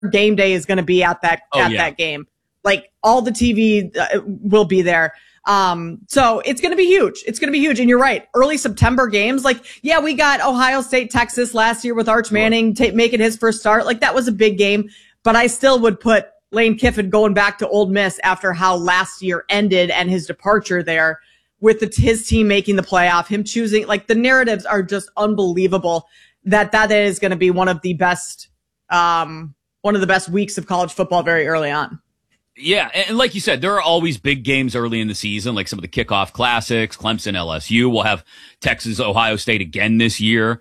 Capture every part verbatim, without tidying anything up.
game day is going to be at that, oh, at yeah. that game. Like all the T V uh, will be there. Um, so it's going to be huge. It's going to be huge. And you're right. Early September games. Like, yeah, we got Ohio State, Texas last year with Arch Manning ta- making his first start. Like that was a big game, but I still would put Lane Kiffin going back to Ole Miss after how last year ended and his departure there with the, his team making the playoff, him choosing, like the narratives are just unbelievable that that is going to be one of the best, um, one of the best weeks of college football very early on. Yeah, and like you said, there are always big games early in the season, like some of the kickoff classics, Clemson, L S U. We'll have Texas, Ohio State again this year.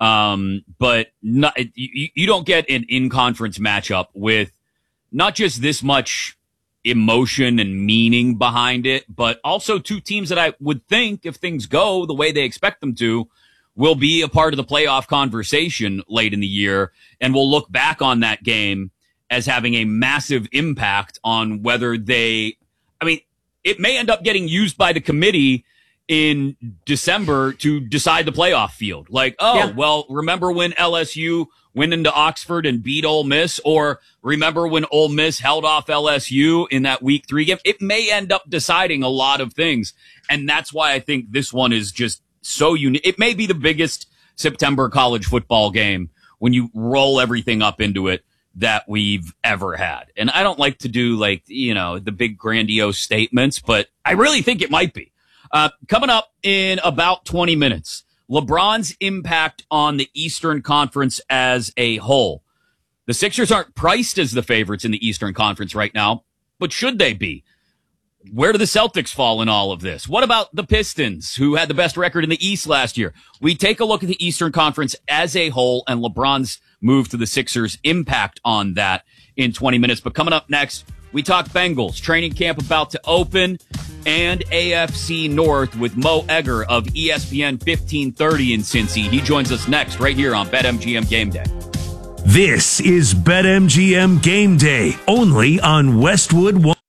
Um, but not, you, you don't get an in-conference matchup with not just this much emotion and meaning behind it, but also two teams that I would think, if things go the way they expect them to, will be a part of the playoff conversation late in the year, and we'll look back on that game as having a massive impact on whether they, I mean, it may end up getting used by the committee in December to decide the playoff field. Like, oh, yeah. well, remember when L S U went into Oxford and beat Ole Miss? Or remember when Ole Miss held off L S U in that week three game? It may end up deciding a lot of things. And that's why I think this one is just so unique. It may be the biggest September college football game when you roll everything up into it that we've ever had. And I don't like to do like, you know, the big grandiose statements, but I really think it might be. Uh, coming up in about twenty minutes, LeBron's impact on the Eastern Conference as a whole. The Sixers aren't priced as the favorites in the Eastern Conference right now, but should they be? Where do the Celtics fall in all of this? What about the Pistons, who had the best record in the East last year? We take a look at the Eastern Conference as a whole and LeBron's move to the Sixers' impact on that in twenty minutes. But coming up next, we talk Bengals, training camp about to open, and A F C North with Mo Egger of E S P N fifteen thirty in Cincy. He joins us next right here on BetMGM Game Day. This is BetMGM Game Day, only on Westwood One.